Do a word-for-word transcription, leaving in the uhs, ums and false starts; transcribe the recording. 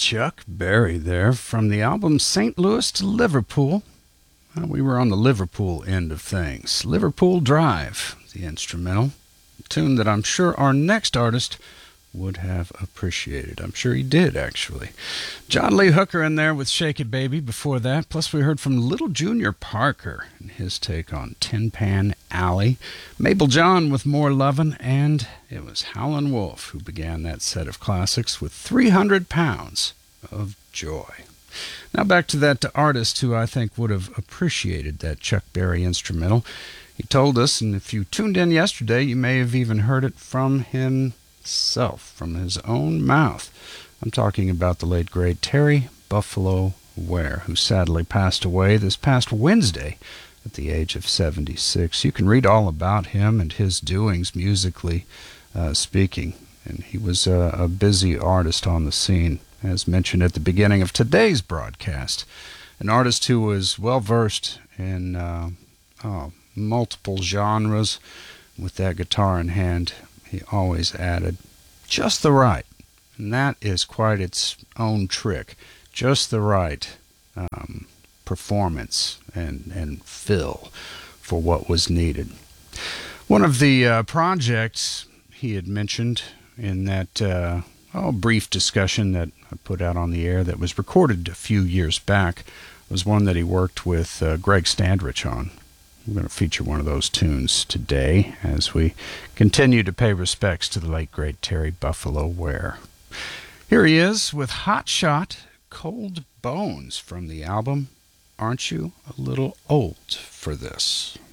Chuck Berry there from the album Saint Louis to Liverpool. Uh, we were on the Liverpool end of things. Liverpool Drive, the instrumental, a tune that I'm sure our next artist would have appreciated. I'm sure he did, actually. John Lee Hooker in there with Shake It Baby before that. Plus we heard from Little Junior Parker and his take on Tin Pan Alley. Mabel John with More Lovin', and it was Howlin' Wolf who began that set of classics with three hundred pounds of Joy. Now back to that artist who I think would have appreciated that Chuck Berry instrumental. He told us, and if you tuned in yesterday, you may have even heard it from him Self, from his own mouth. I'm talking about the late great Terry Buffalo Ware, who sadly passed away this past Wednesday at the age of seventy-six. You can read all about him and his doings musically uh, speaking, and he was a, a busy artist on the scene, as mentioned at the beginning of today's broadcast. An artist who was well versed in uh, oh, multiple genres. With that guitar in hand, he always added just the right, and that is quite its own trick, just the right um, performance and, and fill for what was needed. One of the uh, projects he had mentioned in that uh, oh, brief discussion that I put out on the air that was recorded a few years back was one that he worked with uh, Greg Standrich on. I'm going to feature one of those tunes today as we continue to pay respects to the late, great Terry Buffalo Ware. Here he is with Hot Shot, Cold Bones from the album Aren't You a Little Old for This?